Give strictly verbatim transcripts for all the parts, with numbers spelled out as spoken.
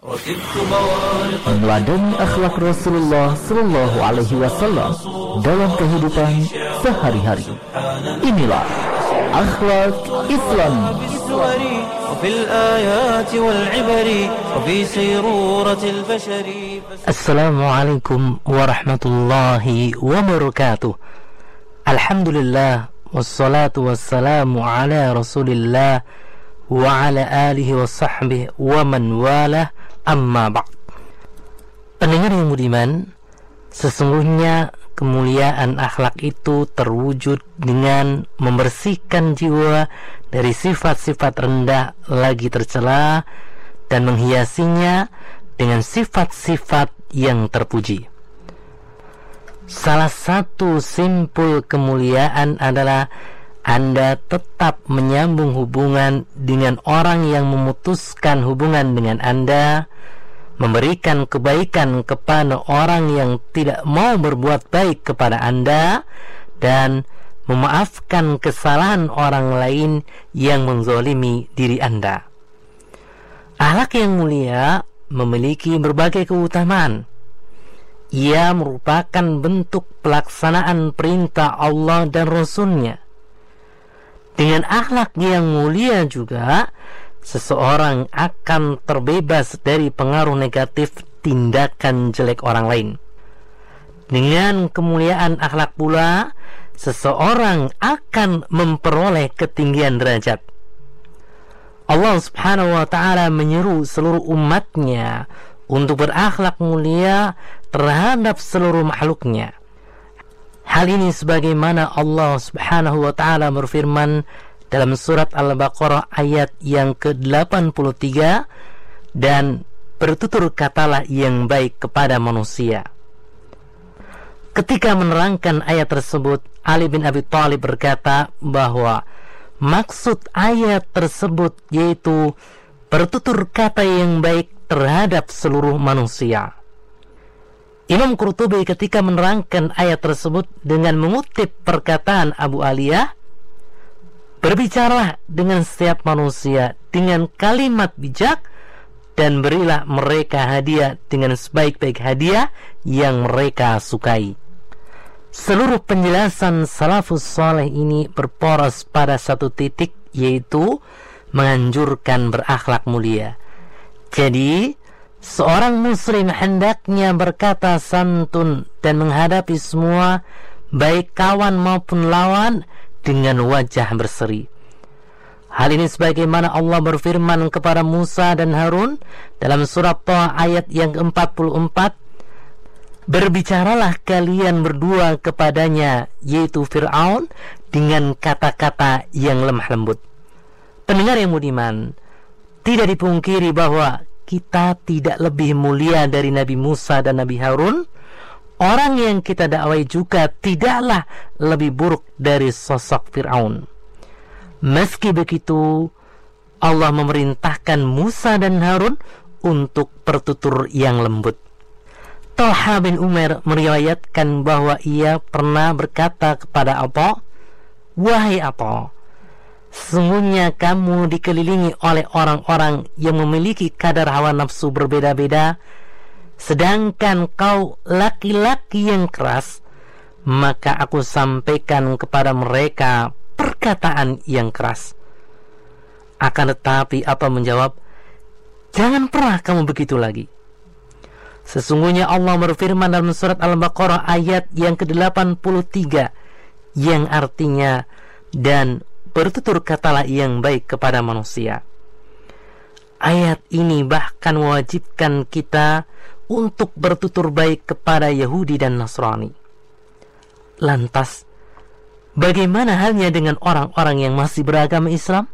meneladani akhlak Rasulullah Sallallahu Alaihi Wasallam dalam kehidupan sehari-hari. Inilah akhlak Islam. Assalamualaikum warahmatullahi wabarakatuh. Alhamdulillah wassalatu wassalamu ala Rasulillah wa ala alihi wa sahbihi wa man walah. Amma ba'd. Pendengar yang budiman, sesungguhnya kemuliaan akhlak itu terwujud dengan membersihkan jiwa dari sifat-sifat rendah lagi tercela dan menghiasinya dengan sifat-sifat yang terpuji. Salah satu simpul kemuliaan adalah Anda tetap menyambung hubungan dengan orang yang memutuskan hubungan dengan Anda, memberikan kebaikan kepada orang yang tidak mau berbuat baik kepada Anda, dan memaafkan kesalahan orang lain yang menzalimi diri Anda. Akhlak yang mulia memiliki berbagai keutamaan. Ia merupakan bentuk pelaksanaan perintah Allah dan Rasul-Nya. Dengan akhlak yang mulia juga, seseorang akan terbebas dari pengaruh negatif tindakan jelek orang lain. Dengan kemuliaan akhlak pula, seseorang akan memperoleh ketinggian derajat. Allah Subhanahu wa ta'ala menyeru seluruh umatnya untuk berakhlak mulia terhadap seluruh makhluknya. Hal ini sebagaimana Allah Subhanahu wa ta'ala berfirman dalam surat Al-Baqarah ayat yang ke delapan puluh tiga, dan bertutur katalah yang baik kepada manusia. Ketika menerangkan ayat tersebut, Ali bin Abi Thalib berkata bahwa maksud ayat tersebut yaitu bertutur kata yang baik terhadap seluruh manusia. Imam Qurtubi ketika menerangkan ayat tersebut dengan mengutip perkataan Abu Aliyah, berbicaralah dengan setiap manusia dengan kalimat bijak dan berilah mereka hadiah dengan sebaik-baik hadiah yang mereka sukai. Seluruh penjelasan salafus saleh ini berporos pada satu titik, yaitu menganjurkan berakhlak mulia. Jadi seorang muslim hendaknya berkata santun dan menghadapi semua, baik kawan maupun lawan, dengan wajah berseri. Hal ini sebagaimana Allah berfirman kepada Musa dan Harun dalam surat Thaha ayat yang ke empat puluh empat, berbicaralah kalian berdua kepadanya, yaitu Fir'aun, dengan kata-kata yang lemah lembut. Pendengar yang budiman, tidak dipungkiri bahwa kita tidak lebih mulia dari Nabi Musa dan Nabi Harun. Orang yang kita dakwai juga tidaklah lebih buruk dari sosok Fir'aun. Meski begitu, Allah memerintahkan Musa dan Harun untuk bertutur yang lembut. Thalha bin Umar meriwayatkan bahwa ia pernah berkata kepada Atha, "Wahai Atha, sesungguhnya kamu dikelilingi oleh orang-orang yang memiliki kadar hawa nafsu berbeda-beda, sedangkan kau laki-laki yang keras, maka aku sampaikan kepada mereka perkataan yang keras." Akan tetapi apa menjawab, "Jangan pernah kamu begitu lagi." Sesungguhnya Allah berfirman dalam surat Al-Baqarah ayat yang ke delapan puluh tiga, yang artinya, dan bertutur katalah yang baik kepada manusia. Ayat ini bahkan mewajibkan kita untuk bertutur baik kepada Yahudi dan Nasrani. Lantas, bagaimana halnya dengan orang-orang yang masih beragama Islam?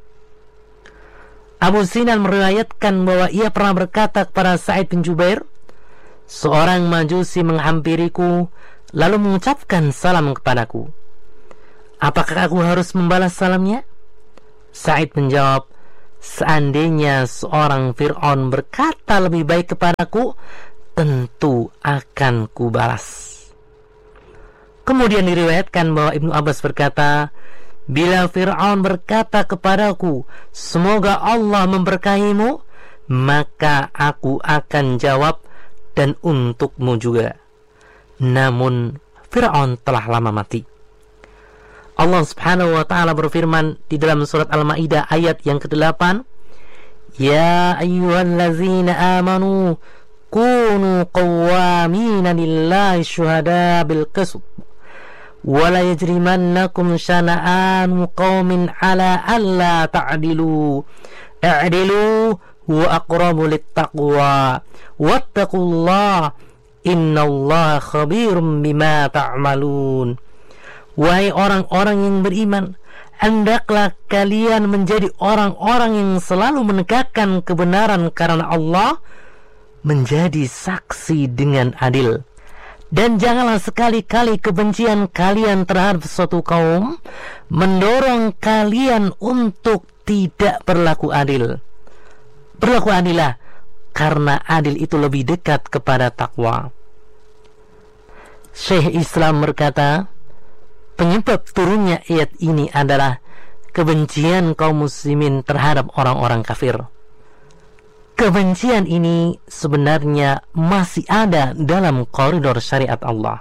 Abu Sinan meriwayatkan bahwa ia pernah berkata kepada Sa'id bin Jubair, "Seorang Majusi menghampiriku lalu mengucapkan salam kepadaku. Apakah aku harus membalas salamnya?" Sa'id menjawab, "Seandainya seorang Fir'aun berkata lebih baik kepadaku, tentu akan kubalas." Kemudian diriwayatkan bahwa Ibnu Abbas berkata, "Bila Fir'aun berkata kepadaku, semoga Allah memberkahimu, maka aku akan jawab, dan untukmu juga. Namun Fir'aun telah lama mati. Allah subhanahu wa ta'ala berfirman di dalam surat Al-Ma'idah ayat yang kedelapan, Ya ayyuhallazina amanu kunu qawwamina lillahi syuhada bil qisd wa la yajrimannakum syana'anu qaumin ala alla ta'dilu i'dilu huwa aqrabu littaqwa wattaqullaha innallaha khabirum bima ta'malun. Wahai orang-orang yang beriman, hendaklah kalian menjadi orang-orang yang selalu menegakkan kebenaran karena Allah, menjadi saksi dengan adil. Dan janganlah sekali-kali kebencian kalian terhadap suatu kaum mendorong kalian untuk tidak berlaku adil. Berlaku adillah, karena adil itu lebih dekat kepada takwa. Syekh Islam berkata, penyebab turunnya ayat ini adalah kebencian kaum muslimin terhadap orang-orang kafir. Kebencian ini sebenarnya masih ada dalam koridor syariat Allah.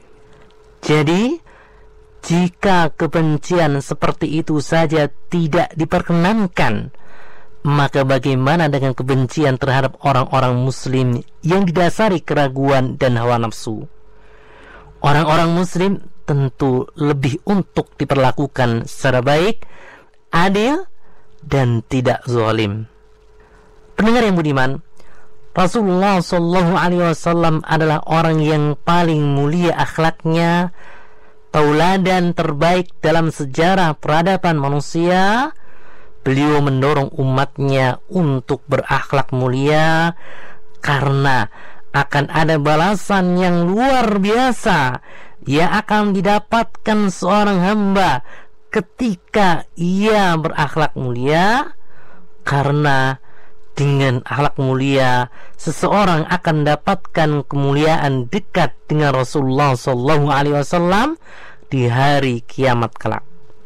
Jadi, jika kebencian seperti itu saja tidak diperkenankan, maka bagaimana dengan kebencian terhadap orang-orang muslim yang didasari keraguan dan hawa nafsu? Orang-orang muslim tentu lebih untuk diperlakukan secara baik, adil, dan tidak zalim. Pendengar yang budiman, Rasulullah Shallallahu Alaihi Wasallam adalah orang yang paling mulia akhlaknya, tauladan terbaik dalam sejarah peradaban manusia. Beliau mendorong umatnya untuk berakhlak mulia karena akan ada balasan yang luar biasa yang akan didapatkan seorang hamba ketika ia berakhlak mulia. Karena dengan akhlak mulia seseorang akan dapatkan kemuliaan dekat dengan Rasulullah Shallallahu Alaihi Wasallam di hari kiamat kelak.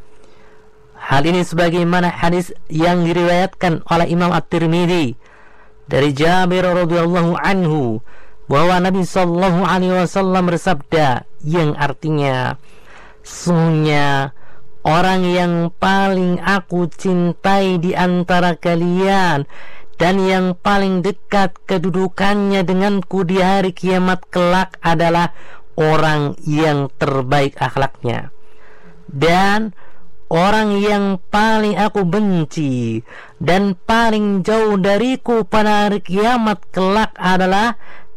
Hal ini sebagaimana hadis yang diriwayatkan oleh Imam At-Tirmidzi dari Jabir radhiyallahu anhu bahwa Nabi Shallallahu Alaihi Wasallam bersabda, yang artinya, sesungguhnya orang yang paling aku cintai di antara kalian dan yang paling dekat kedudukannya denganku di hari kiamat kelak adalah orang yang terbaik akhlaknya, dan orang yang paling aku benci dan paling jauh dariku pada hari kiamat kelak adalah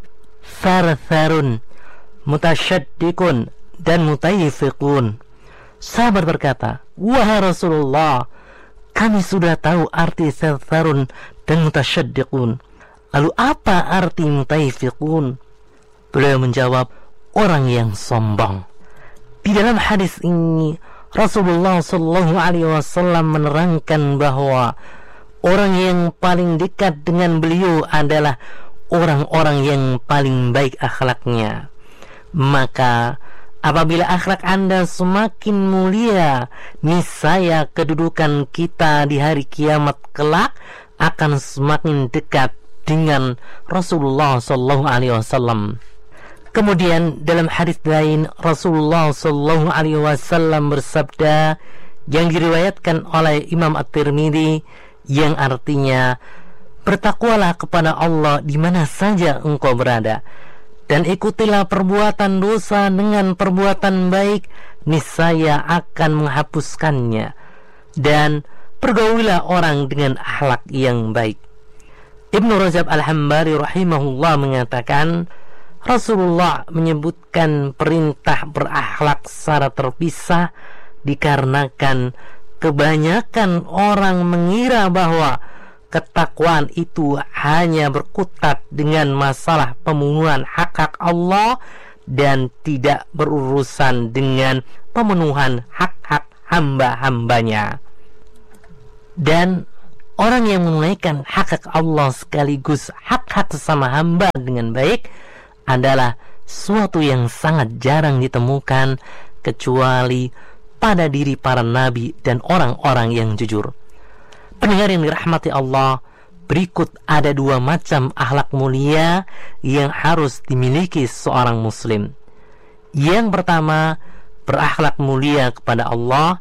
Sartharun, mutasyaddiqun, dan mutayfiqun. Sahabat berkata, wahai Rasulullah, kami sudah tahu arti sartharun dan mutasyaddiqun. Lalu apa arti mutayfiqun? Beliau menjawab, orang yang sombong. Di dalam hadis ini Rasulullah Shallallahu Alaihi Wasallam menerangkan bahwa orang yang paling dekat dengan beliau adalah orang-orang yang paling baik akhlaknya. Maka apabila akhlak Anda semakin mulia, niscaya kedudukan kita di hari kiamat kelak akan semakin dekat dengan Rasulullah Shallallahu Alaihi Wasallam. Kemudian dalam hadis lain Rasulullah Shallallahu Alaihi Wasallam bersabda yang diriwayatkan oleh Imam At-Tirmidzi yang artinya, bertakwalah kepada Allah di mana saja engkau berada, dan ikutilah perbuatan dosa dengan perbuatan baik, niscaya akan menghapuskannya, dan pergaulilah orang dengan akhlak yang baik. Ibnu Rajab Al-Hambali rahimahullah mengatakan, Rasulullah menyebutkan perintah berakhlak secara terpisah dikarenakan kebanyakan orang mengira bahwa ketakwaan itu hanya berkutat dengan masalah pemenuhan hak-hak Allah dan tidak berurusan dengan pemenuhan hak-hak hamba-hambanya. Dan orang yang menunaikan hak-hak Allah sekaligus hak-hak sesama hamba dengan baik adalah suatu yang sangat jarang ditemukan kecuali pada diri para nabi dan orang-orang yang jujur. Pendengar yang dirahmati Allah, berikut ada dua macam akhlak mulia yang harus dimiliki seorang muslim. Yang pertama, berakhlak mulia kepada Allah,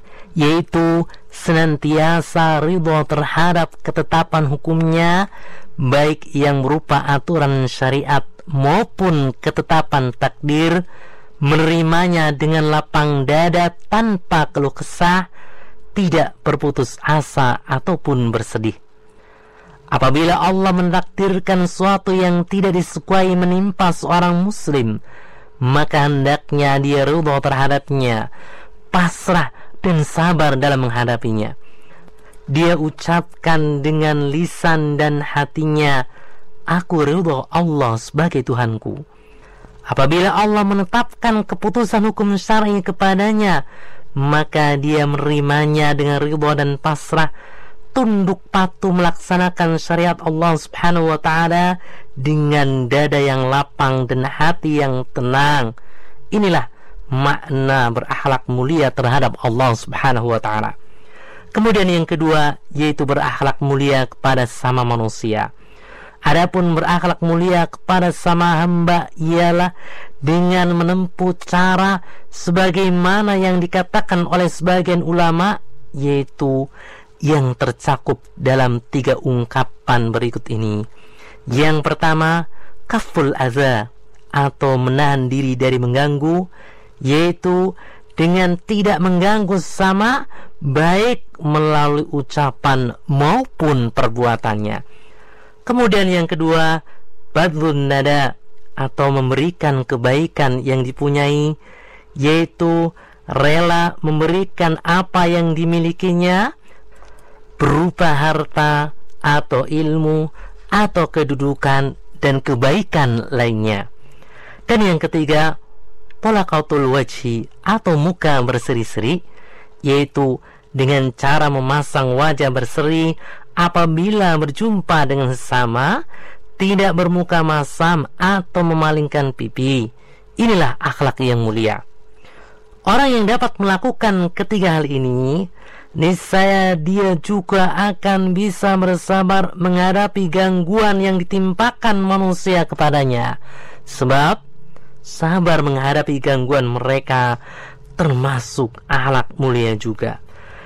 yaitu senantiasa ridho terhadap ketetapan hukumnya, baik yang berupa aturan syariat maupun ketetapan takdir, menerimanya dengan lapang dada tanpa keluh kesah, tidak berputus asa ataupun bersedih. Apabila Allah mentakdirkan suatu yang tidak disukai menimpa seorang muslim, maka hendaknya dia ridho terhadapnya, pasrah dan sabar dalam menghadapinya. Dia ucapkan dengan lisan dan hatinya, aku ridho Allah sebagai Tuhanku. Apabila Allah menetapkan keputusan hukum syar'i kepadanya, maka dia menerimanya dengan ridho dan pasrah, tunduk patuh melaksanakan syariat Allah Subhanahu wa ta'ala dengan dada yang lapang dan hati yang tenang. Inilah makna berakhlak mulia terhadap Allah Subhanahu wa ta'ala. Kemudian yang kedua, yaitu berakhlak mulia kepada sama manusia. Adapun berakhlak mulia kepada sama hamba ialah dengan menempuh cara sebagaimana yang dikatakan oleh sebagian ulama, yaitu yang tercakup dalam tiga ungkapan berikut ini. Yang pertama, kaful adza, atau menahan diri dari mengganggu, yaitu dengan tidak mengganggu sesama, baik melalui ucapan maupun perbuatannya. Kemudian yang kedua, badlun nada, atau memberikan kebaikan yang dipunyai, yaitu rela memberikan apa yang dimilikinya berupa harta atau ilmu atau kedudukan dan kebaikan lainnya. Dan yang ketiga, talaqatul wajhi, atau muka berseri-seri, yaitu dengan cara memasang wajah berseri apabila berjumpa dengan sesama, tidak bermuka masam atau memalingkan pipi. Inilah akhlak yang mulia. Orang yang dapat melakukan ketiga hal ini, niscaya dia juga akan bisa bersabar menghadapi gangguan yang ditimpakan manusia kepadanya. Sebab sabar menghadapi gangguan mereka termasuk akhlak mulia juga.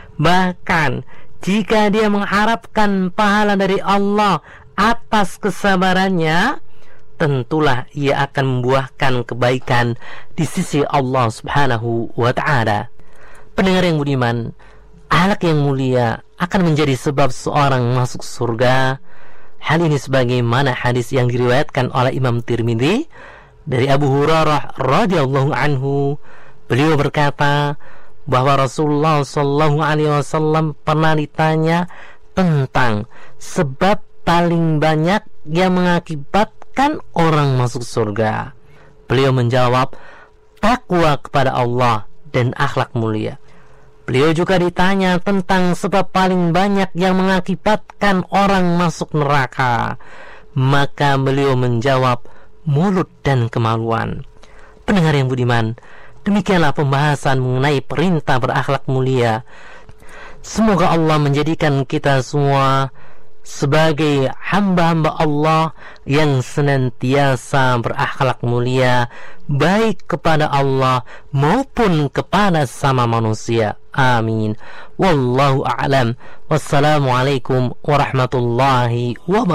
Bahkan jika dia mengharapkan pahala dari Allah atas kesabarannya, tentulah ia akan membuahkan kebaikan di sisi Allah Subhanahu wa ta'ala. Pendengar yang budiman, akhlak yang mulia akan menjadi sebab seorang masuk surga. Hal ini sebagaimana hadis yang diriwayatkan oleh Imam Tirmidzi dari Abu Hurairah radhiyallahu anhu. Beliau berkata bahwa Rasulullah sallallahu alaihi wasallam pernah ditanya tentang sebab paling banyak yang mengakibatkan orang masuk surga. Beliau menjawab, takwa kepada Allah dan akhlak mulia. Beliau juga ditanya tentang sebab paling banyak yang mengakibatkan orang masuk neraka. Maka beliau menjawab, mulut dan kemaluan. Pendengar yang budiman, demikianlah pembahasan mengenai perintah berakhlak mulia. Semoga Allah menjadikan kita semua sebagai hamba-hamba Allah yang senantiasa berakhlak mulia, baik kepada Allah maupun kepada sama manusia. Amin. Wallahu a'lam. Wassalamualaikum warahmatullahi wabarakatuh.